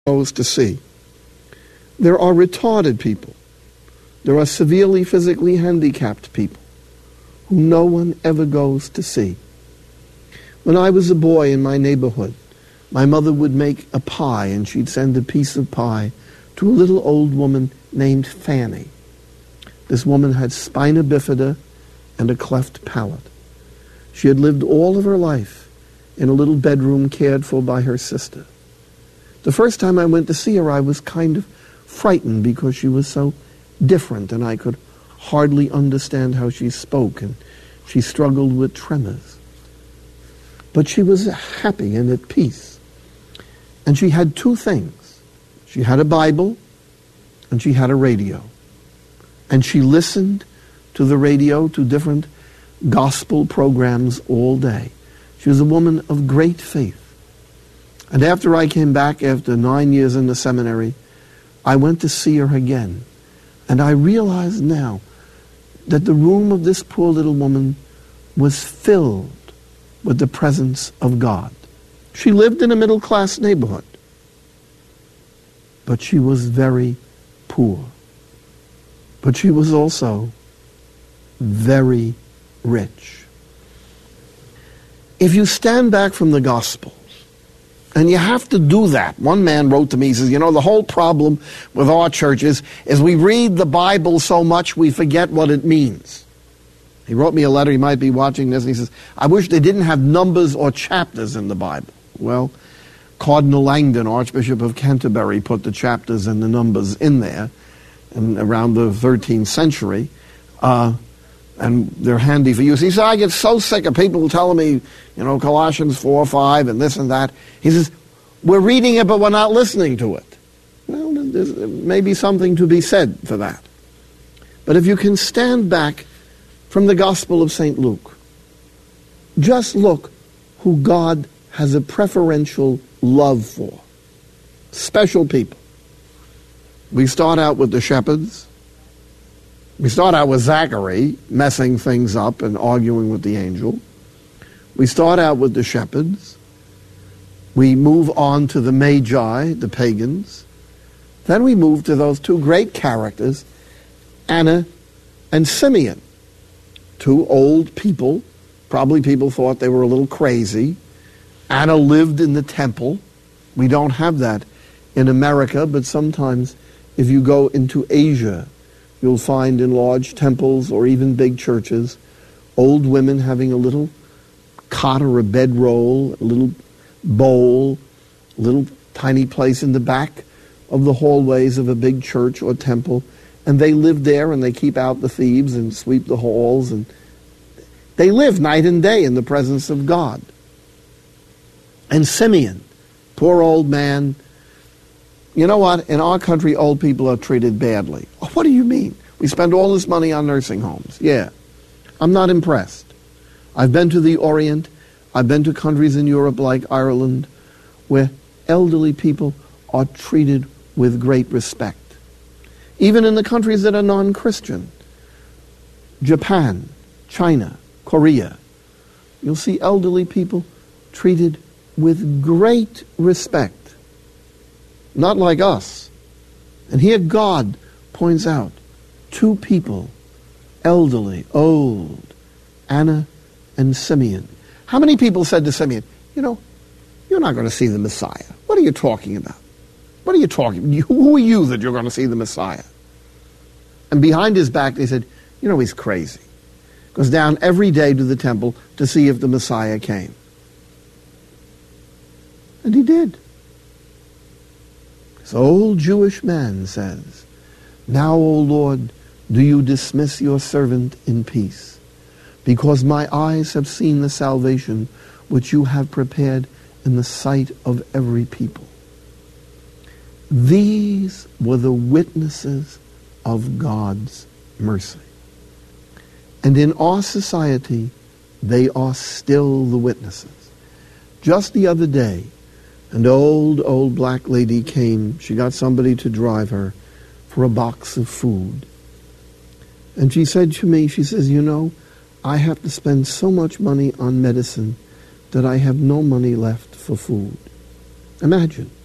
goes to see. There are retarded people. There are severely physically handicapped people who no one ever goes to see. When I was a boy in my neighborhood, my mother would make a pie, and she'd send a piece of pie to a little old woman named Fanny. This woman had spina bifida and a cleft palate. She had lived all of her life in a little bedroom cared for by her sister. The first time I went to see her, I was kind of frightened because she was so different, and I could hardly understand how she spoke, and she struggled with tremors. But she was happy and at peace. And she had two things. She had a Bible, and she had a radio. And she listened to the radio, to different gospel programs all day. She was a woman of great faith. And after I came back, after 9 years in the seminary, I went to see her again. And I realized now that the room of this poor little woman was filled with the presence of God. She lived in a middle-class neighborhood, but she was very poor. But she was also very rich. If you stand back from the Gospels, and you have to do that. One man wrote to me, he says, the whole problem with our churches is we read the Bible so much we forget what it means. He wrote me a letter, he might be watching this, and he says, I wish they didn't have numbers or chapters in the Bible. Well, Cardinal Langdon, Archbishop of Canterbury, put the chapters and the numbers in there and around the 13th century, and they're handy for you. So he said, I get so sick of people telling me, Colossians 4:5 and this and that. He says, we're reading it, but we're not listening to it. Well, there may be something to be said for that. But if you can stand back from the Gospel of St. Luke, just look who God has a preferential love for. Special people. We start out with the shepherds. We start out with Zachary messing things up and arguing with the angel. We start out with the shepherds. We move on to the Magi, the pagans. Then we move to those two great characters, Anna and Simeon. Two old people. Probably people thought they were a little crazy. Anna lived in the temple. We don't have that in America, but sometimes if you go into Asia, you'll find in large temples or even big churches, old women having a little cot or a bedroll, a little bowl, a little tiny place in the back of the hallways of a big church or temple. And they live there, and they keep out the thieves and sweep the halls. And they live night and day in the presence of God. And Simeon, poor old man. You know what? In our country, old people are treated badly. Oh, what do you mean? We spend all this money on nursing homes. Yeah. I'm not impressed. I've been to the Orient. I've been to countries in Europe like Ireland where elderly people are treated with great respect. Even in the countries that are non-Christian, Japan, China, Korea, you'll see elderly people treated with great respect. Not like us. And here God points out two people, elderly, old, Anna and Simeon. How many people said to Simeon, you're not going to see the Messiah. What are you talking about? What are you talking? Who are you that you're going to see the Messiah? And behind his back they said, he's crazy. Goes down every day to the temple to see if the Messiah came. And he did. This old Jewish man says, now, O Lord, do you dismiss your servant in peace, because my eyes have seen the salvation which you have prepared in the sight of every people. These were the witnesses of God's mercy. And in our society, they are still the witnesses. Just the other day, an old black lady came. She got somebody to drive her for a box of food. And she said to me, she says, I have to spend so much money on medicine that I have no money left for food. Imagine.